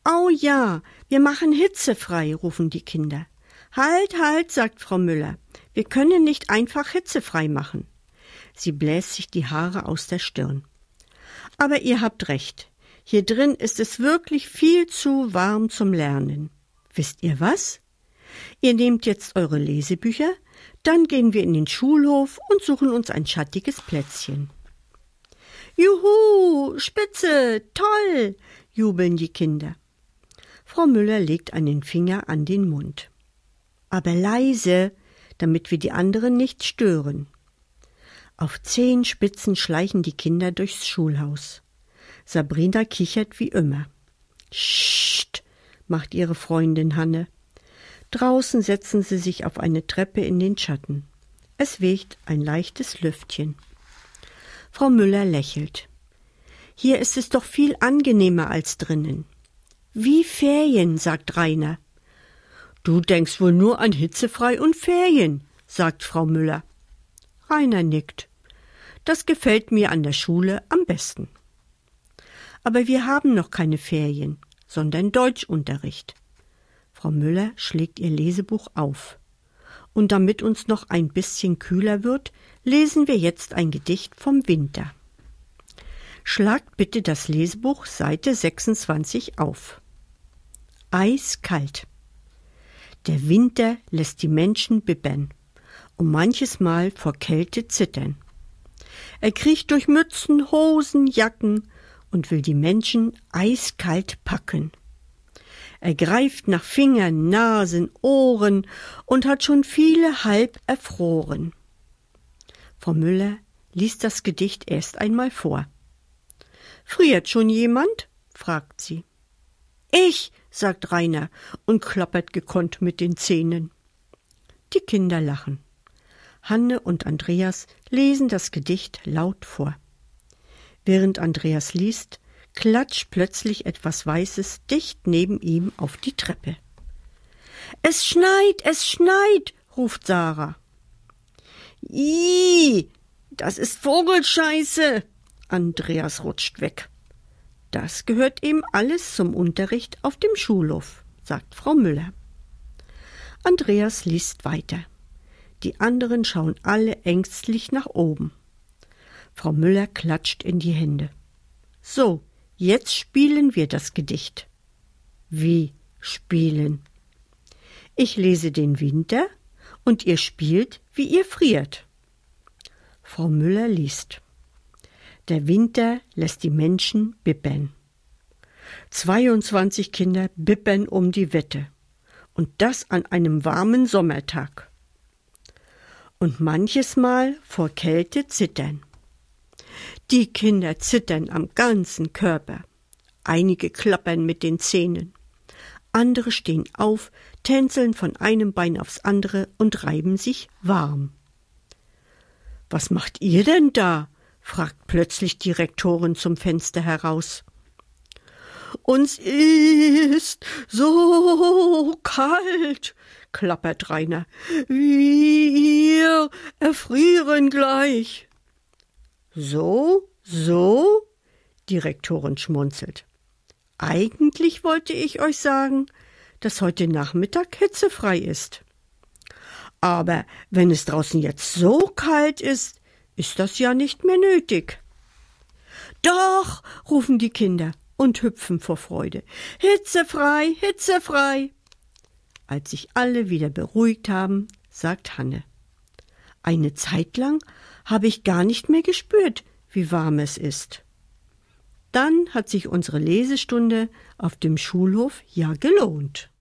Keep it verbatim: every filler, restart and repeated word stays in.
Au ja, wir machen hitzefrei, rufen die Kinder. Halt, halt, sagt Frau Müller, wir können nicht einfach hitzefrei machen. Sie bläst sich die Haare aus der Stirn. Aber ihr habt recht, hier drin ist es wirklich viel zu warm zum Lernen. Wisst ihr was? Ihr nehmt jetzt eure Lesebücher, dann gehen wir in den Schulhof und suchen uns ein schattiges Plätzchen. Juhu, spitze, toll, jubeln die Kinder. Frau Müller legt einen Finger an den Mund. Aber leise, damit wir die anderen nicht stören. Auf Zehenspitzen schleichen die Kinder durchs Schulhaus. Sabrina kichert wie immer. Scht, macht ihre Freundin Hanne. Draußen setzen sie sich auf eine Treppe in den Schatten. Es weht ein leichtes Lüftchen. Frau Müller lächelt. Hier ist es doch viel angenehmer als drinnen. Wie Ferien, sagt Rainer. Du denkst wohl nur an hitzefrei und Ferien, sagt Frau Müller. Rainer nickt. Das gefällt mir an der Schule am besten. Aber wir haben noch keine Ferien, sondern Deutschunterricht. Frau Müller schlägt ihr Lesebuch auf. Und damit uns noch ein bisschen kühler wird, lesen wir jetzt ein Gedicht vom Winter. Schlagt bitte das Lesebuch Seite sechsundzwanzig auf. Eiskalt. Der Winter lässt die Menschen bibbern und manches Mal vor Kälte zittern. Er kriecht durch Mützen, Hosen, Jacken und will die Menschen eiskalt packen. Er greift nach Fingern, Nasen, Ohren und hat schon viele halb erfroren. Frau Müller liest das Gedicht erst einmal vor. »Friert schon jemand?« fragt sie. »Ich«, sagt Rainer und klappert gekonnt mit den Zähnen. Die Kinder lachen. Hanne und Andreas lesen das Gedicht laut vor. Während Andreas liest, klatscht plötzlich etwas Weißes dicht neben ihm auf die Treppe. »Es schneit, es schneit«, ruft Sarah. »Ih, das ist Vogelscheiße«, Andreas rutscht weg. »Das gehört eben alles zum Unterricht auf dem Schulhof«, sagt Frau Müller. Andreas liest weiter. Die anderen schauen alle ängstlich nach oben. Frau Müller klatscht in die Hände. »So, jetzt spielen wir das Gedicht.« »Wie spielen?« »Ich lese den Winter und ihr spielt, wie ihr friert.« Frau Müller liest. Der Winter lässt die Menschen bibbern. zweiundzwanzig Kinder bibbern um die Wette. Und das an einem warmen Sommertag. Und manches Mal vor Kälte zittern. Die Kinder zittern am ganzen Körper. Einige klappern mit den Zähnen. Andere stehen auf, tänzeln von einem Bein aufs andere und reiben sich warm. »Was macht ihr denn da?« fragt plötzlich die Rektorin zum Fenster heraus. »Uns ist so kalt«, klappert Rainer. »Wir erfrieren gleich.« »So, so?« Die Rektorin schmunzelt. »Eigentlich wollte ich euch sagen, dass heute Nachmittag hitzefrei ist. Aber wenn es draußen jetzt so kalt ist, ist das ja nicht mehr nötig.« »Doch«, rufen die Kinder und hüpfen vor Freude. »Hitzefrei, hitzefrei!« Als sich alle wieder beruhigt haben, sagt Hanne. »Eine Zeit lang habe ich gar nicht mehr gespürt, wie warm es ist.« Dann hat sich unsere Lesestunde auf dem Schulhof ja gelohnt.